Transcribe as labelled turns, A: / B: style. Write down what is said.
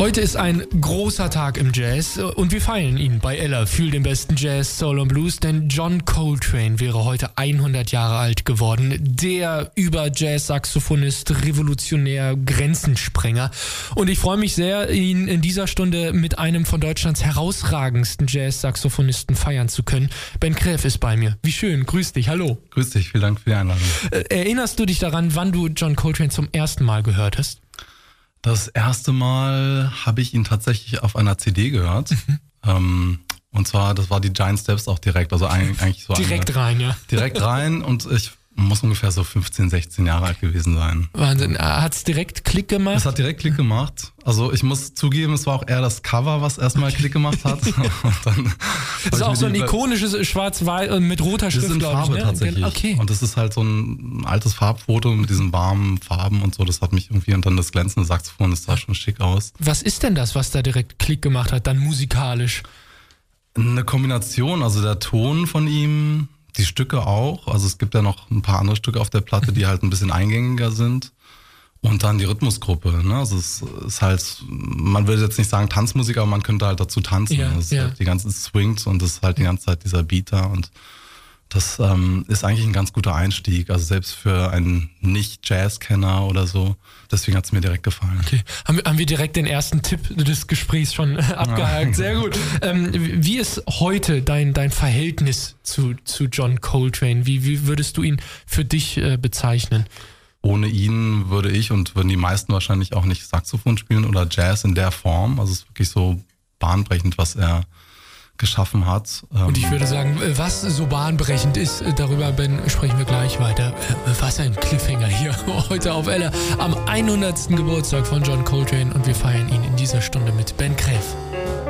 A: Heute ist ein großer Tag im Jazz und wir feiern ihn bei Ella. Fühl den besten Jazz, Soul und Blues, denn John Coltrane wäre heute 100 Jahre alt geworden. Der Über-Jazz-Saxophonist, Revolutionär, Grenzensprenger. Und ich freue mich sehr, ihn in dieser Stunde mit einem von Deutschlands herausragendsten Jazz-Saxophonisten feiern zu können. Ben Kräf ist bei mir. Wie schön, grüß dich, hallo.
B: Grüß dich, vielen Dank für die Einladung.
A: Erinnerst du dich daran, wann du John Coltrane zum ersten Mal gehört hast?
B: Das erste Mal habe ich ihn tatsächlich auf einer CD gehört. Und zwar, das war die Giant Steps auch direkt. Also eigentlich so
A: direkt rein, ja.
B: Direkt rein und ich muss ungefähr so 15, 16 Jahre alt gewesen sein.
A: Wahnsinn. Hat es direkt Klick gemacht?
B: Es hat direkt Klick gemacht. Also ich muss zugeben, es war auch eher das Cover, was erstmal Klick gemacht hat. Und dann
A: das ist auch so ein ikonisches Schwarz-Weiß mit roter Schrift,
B: glaube ich. Das ist in Farbe tatsächlich.
A: Okay.
B: Und das ist halt so ein altes Farbfoto mit diesen warmen Farben und so. Das hat mich irgendwie, und dann das glänzende Saxophon, das sah schon schick aus.
A: Was ist denn das, was da direkt Klick gemacht hat, dann musikalisch?
B: Eine Kombination, also der Ton von ihm, die Stücke auch. Also es gibt ja noch ein paar andere Stücke auf der Platte, die halt ein bisschen eingängiger sind. Und dann die Rhythmusgruppe. Ne? Also es ist halt, man würde jetzt nicht sagen Tanzmusik, aber man könnte halt dazu tanzen.
A: Ja,
B: das ist halt die ganze Swingt und das ist halt die ganze Zeit dieser Beat da. Und das ist eigentlich ein ganz guter Einstieg. Also selbst für einen Nicht-Jazz-Kenner oder so. Deswegen hat es mir direkt gefallen.
A: Okay. Haben wir direkt den ersten Tipp des Gesprächs schon abgehakt. Sehr gut. Wie ist heute dein Verhältnis zu John Coltrane? Wie würdest du ihn für dich bezeichnen?
B: Ohne ihn würde ich und würden die meisten wahrscheinlich auch nicht Saxophon spielen oder Jazz in der Form. Also es ist wirklich so bahnbrechend, was er geschaffen hat.
A: Und ich würde sagen, was so bahnbrechend ist, darüber, Ben, sprechen wir gleich weiter. Was ein Cliffhanger hier heute auf Ella am 100. Geburtstag von John Coltrane und wir feiern ihn in dieser Stunde mit Ben Kräf.